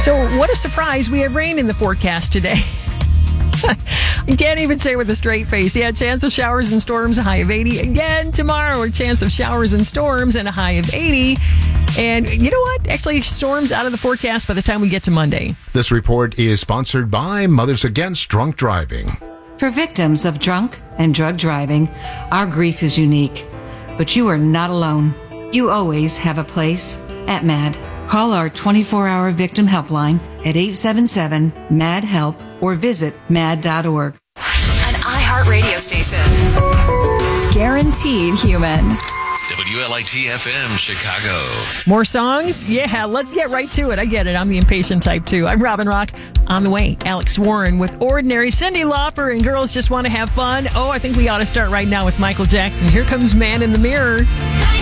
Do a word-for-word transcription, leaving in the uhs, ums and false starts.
So what a surprise. We have rain in the forecast today. You can't even say with a straight face. Yeah, chance of showers and storms, a high of eighty. Again, tomorrow, a chance of showers and storms and a high of eighty. And you know what? Actually, storms out of the forecast by the time we get to Monday. This report is sponsored by Mothers Against Drunk Driving. For victims of drunk and drug driving, our grief is unique. But you are not alone. You always have a place at MAD. Call our twenty-four hour victim helpline at eight seven seven, M A D, HELP or visit mad dot org. An iHeart radio station. Guaranteed human. W L I T F M, Chicago. More songs? Yeah, let's get right to it. I get it. I'm the impatient type, too. I'm Robin Rock. On the way, Alex Warren with Ordinary. Cyndi Lauper and Girls Just Want to Have Fun. Oh, I think we ought to start right now with Michael Jackson. Here comes Man in the Mirror.